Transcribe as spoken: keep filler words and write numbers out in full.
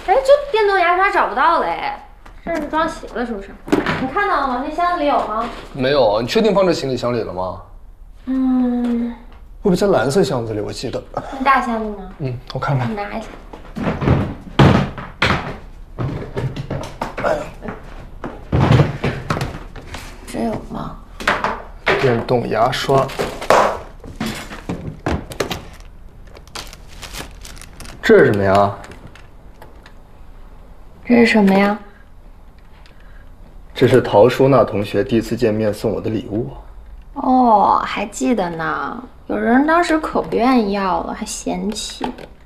哎，这电动牙刷找不到了哎，这是装鞋了是不是？你看到了吗？那箱子里有吗？ 没有，你确定放这行李箱里了吗？ 嗯， 会不会在蓝色箱子里？我记得。 那大箱子呢？ 嗯，我看看。 你拿一下。 哎呀， 这有吗？ 电动牙刷。这是什么呀？ 这是什么呀？ 这是陶淑娜同学第一次见面送我的礼物。 哦，还记得呢。有人当时可不愿意要了，还嫌弃。